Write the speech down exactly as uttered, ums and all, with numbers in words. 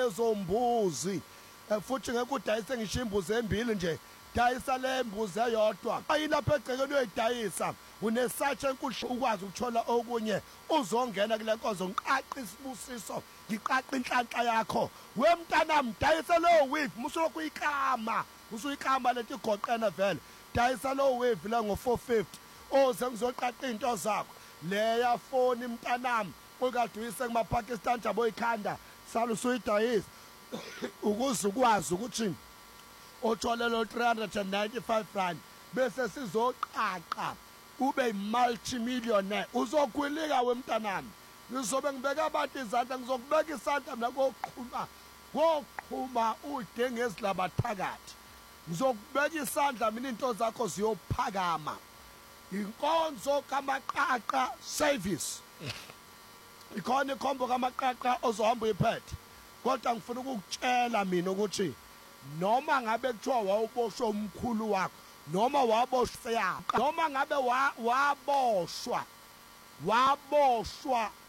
lezo mbuzi futhi ngeke udayise ngisho imbuzi embili nje dayisa le mbuzi eyodwa ayilapha egcekeni uyidayisa unesatsha enkulu ukwazi ukuthola okunye uzongena kule nkonzo ngiqaqa isibusiso ngiqaqa inhlanhla yakho wemntana mdayisa lo weave musoloko uyikama usuyikama leti igoqene vele dayisa lo weave la ngo four fifty oze ngizoqaqa into zakho leya phone mntanami okade uyise kuma Pakistan jabo ikhanda sala usuyidayisa ukuze ukwazi ukuthi othole lo three hundred ninety-five rand bese sizoqaqa ube multimillionaire uzokhwilika wemntanami ngizobe ngibeka abantu izandla ngizokubeka isandla mina koqhuma koqhuma ude ngezilabathakathi ngizokubeka isandla mina into zakho ziyophakama inkonzo kamaqaqa service ikhona ikhombo kamaqaqa ozohamba uyiphethe kodwa ngifuna ukukutshela mina ukuthi noma ngabe kuthiwa wawuboshwa umkhulu wakho noma waboshwa noma ngabe waboshwa waboshwa